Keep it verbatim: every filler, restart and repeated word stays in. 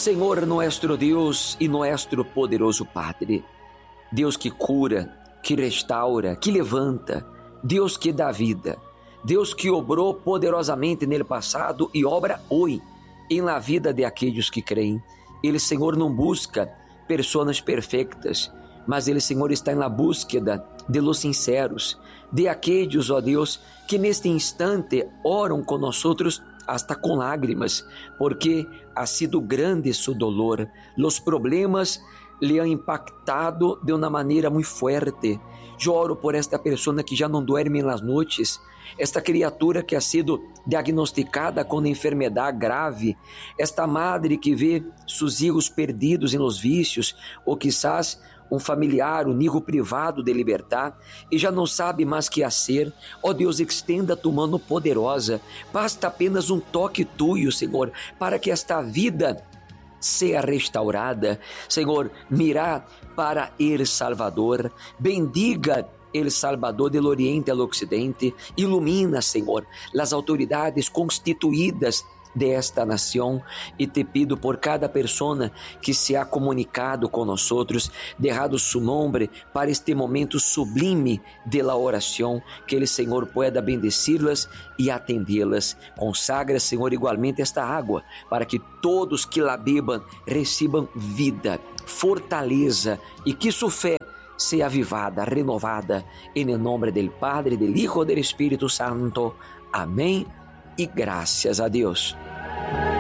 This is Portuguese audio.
Senhor nuestro Deus e nuestro poderoso Padre, Deus que cura, que restaura, que levanta, Deus que dá vida, Deus que obrou poderosamente no passado e obra hoje em la vida de aqueles que creem. Ele, Senhor, não busca pessoas perfeitas, mas Ele, Senhor, está na búsqueda de los sinceros, de aqueles, ó Deus, que neste instante oram com nós outros hasta com lágrimas, porque ha sido grande su dolor, los problemas lhe han impactado de uma maneira muito forte. Eu oro por esta pessoa que já não dorme nas noites, esta criatura que ha sido diagnosticada com enfermidade grave, esta madre que vê seus filhos perdidos em los vícios, ou quizás um familiar, um hijo privado de libertar, e já não sabe mais que fazer. Ó Deus, extenda tu mano poderosa, basta apenas um toque tuyo, Senhor, para que esta vida seja restaurada. Senhor, mira para El Salvador, bendiga El Salvador del Oriente al Occidente, ilumina, Senhor, as autoridades constituídas de esta nação, e te pido por cada persona que se ha comunicado com nós outros, derrado su nombre para este momento sublime de la oração, que ele, Senhor, pueda bendecir-las e atendê-las. Consagra, Senhor, igualmente esta água, para que todos que la bebam recebam vida, fortaleza, e que sua fé seja avivada, renovada, em nome do Padre, do Hijo e do Espírito Santo. Amém. E graças a Deus.